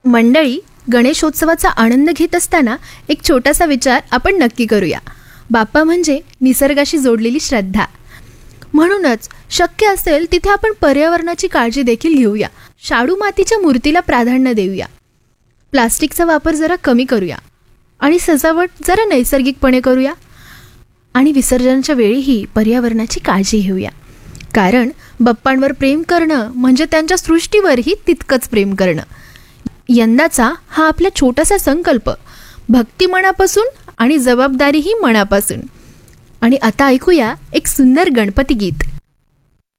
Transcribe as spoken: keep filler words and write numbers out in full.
मंडळी, गणेशोत्सवाचा आनंद घेत असताना एक छोटासा विचार आपण नक्की करूया. बाप्पा म्हणजे निसर्गाशी जोडलेली श्रद्धा. म्हणूनच शक्य असेल तिथे आपण पर्यावरणाची काळजी देखील घेऊया. शाडू मातीच्या मूर्तीला प्राधान्य देऊया. प्लास्टिकचा वापर जरा कमी करूया आणि सजावट जरा नैसर्गिकपणे करूया. आणि विसर्जनाच्या वेळीही पर्यावरणाची काळजी घेऊया. कारण बाप्पांवर प्रेम करणं म्हणजे त्यांच्या सृष्टीवरही तितकंच प्रेम करणं. यंदाचा हा आपला छोटासा संकल्प भक्ती मनापासून आणि जबाबदारीही मनापासून. आणि आता ऐकूया एक सुंदर गणपती गीत.